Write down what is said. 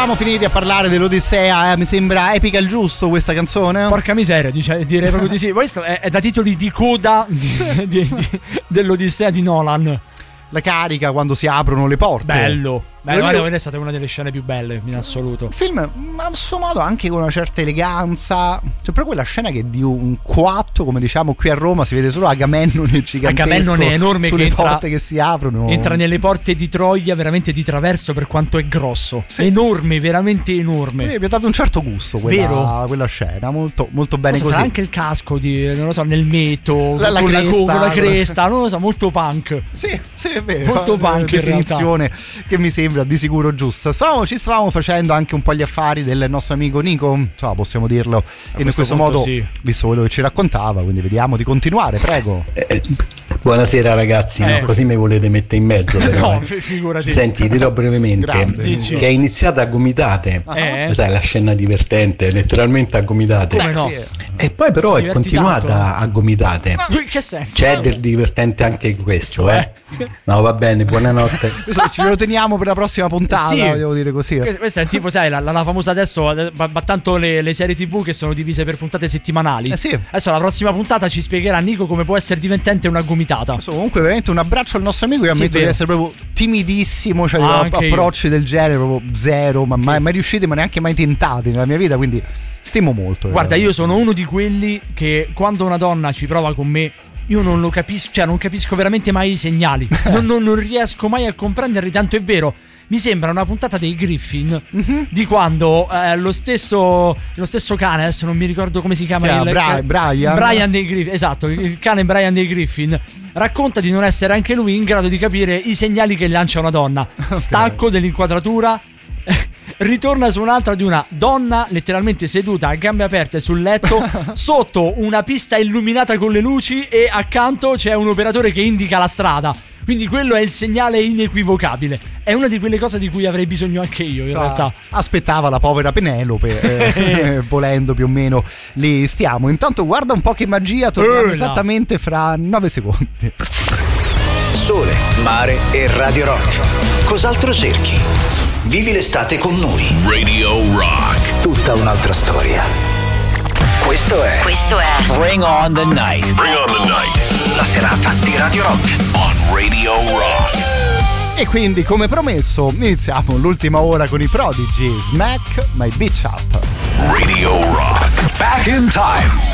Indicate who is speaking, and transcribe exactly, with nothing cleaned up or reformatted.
Speaker 1: eravamo finiti a parlare dell'Odissea, eh, mi sembra epica il giusto questa canzone.
Speaker 2: Porca miseria, dice, direi proprio di sì. Questo è, è da titoli di coda di, di, di, dell'Odissea di Nolan.
Speaker 1: La carica quando si aprono le porte.
Speaker 2: Bello. Beh, guarda, è stata una delle scene più belle in assoluto.
Speaker 1: Il film, a suo modo, anche con una certa eleganza. C'è proprio quella scena che di un coatto, come diciamo qui a Roma, si vede solo Agamennone gigantesco.
Speaker 2: Agamennone è enorme,
Speaker 1: sulle
Speaker 2: che entra,
Speaker 1: porte che si aprono.
Speaker 2: Entra nelle porte di Troia veramente di traverso per quanto è grosso. Sì. Enorme, veramente enorme.
Speaker 1: Sì, mi ha dato un certo gusto quella,
Speaker 2: Vero?
Speaker 1: quella scena, molto, molto bene
Speaker 2: così.
Speaker 1: Sarà
Speaker 2: anche il casco di, non lo so, nel meto,
Speaker 1: la, la
Speaker 2: con,
Speaker 1: cresta,
Speaker 2: la, con la cresta, non lo so, molto punk.
Speaker 1: Sì, sì, è vero.
Speaker 2: Molto punk,
Speaker 1: una definizione che mi sembra di sicuro giusta. Stavamo, ci stavamo facendo anche un po' gli affari del nostro amico Nico, insomma, possiamo dirlo in questo, questo modo, sì. Visto quello che ci raccontava, quindi vediamo di continuare, prego.
Speaker 3: Eh, buonasera ragazzi, eh. no, così mi volete mettere in mezzo però,
Speaker 2: no,
Speaker 3: eh.
Speaker 2: figurati.
Speaker 3: Senti, dirò brevemente
Speaker 1: Grande,
Speaker 3: che è iniziata a gomitate, eh. sai, la scena divertente, letteralmente a gomitate.
Speaker 2: Come no?
Speaker 3: E poi però è continuata tanto. a gomitate.
Speaker 2: Ma in che senso?
Speaker 3: C'è del divertente anche questo, cioè? eh. No, va bene, buonanotte.
Speaker 1: Ce lo teniamo per la prossima puntata, sì. Devo dire così.
Speaker 2: Questa è tipo, sai, la, la famosa adesso, ma tanto le, le serie tivù che sono divise per puntate settimanali.
Speaker 1: Eh sì.
Speaker 2: Adesso la prossima puntata ci spiegherà Nico come può essere divertente una gomitata.
Speaker 1: Adesso, comunque veramente un abbraccio al nostro amico. Io
Speaker 2: sì,
Speaker 1: ammetto di essere proprio timidissimo, cioè
Speaker 2: ah,
Speaker 1: approcci
Speaker 2: io.
Speaker 1: del genere proprio zero, ma mai, mai riusciti, ma neanche mai tentati nella mia vita, quindi stimo molto.
Speaker 2: Guarda, io sono uno di quelli che quando una donna ci prova con me, io non lo capisco, cioè non capisco veramente mai i segnali. non, non, non riesco mai a comprenderli, tanto è vero. Mi sembra una puntata dei Griffin, mm-hmm. di quando eh, lo stesso lo stesso cane, adesso non mi ricordo come si chiama,
Speaker 1: yeah,
Speaker 2: il,
Speaker 1: Bra- Brian
Speaker 2: Brian dei Griffin, esatto, il cane Brian dei Griffin racconta di non essere anche lui in grado di capire i segnali che lancia una donna. Okay. Stacco dell'inquadratura, ritorna su un'altra di una donna letteralmente seduta a gambe aperte sul letto sotto una pista illuminata con le luci e accanto c'è un operatore che indica la strada. Quindi quello è il segnale inequivocabile. È una di quelle cose di cui avrei bisogno anche io, in cioè, realtà.
Speaker 1: Aspettava la povera Penelope, eh, volendo più o meno lì stiamo. Intanto guarda un po' che magia, torniamo esattamente fra nove secondi.
Speaker 4: Sole, mare e Radio Rock. Cos'altro cerchi? Vivi l'estate con noi. Radio Rock. Tutta un'altra storia. Questo è
Speaker 5: Questo è
Speaker 4: Bring on the Night. Bring on the Night. La serata di Radio Rock on Radio Rock.
Speaker 1: E quindi, come promesso, iniziamo l'ultima ora con i Prodigy. Smack My Bitch Up.
Speaker 4: Radio Rock. Back in time.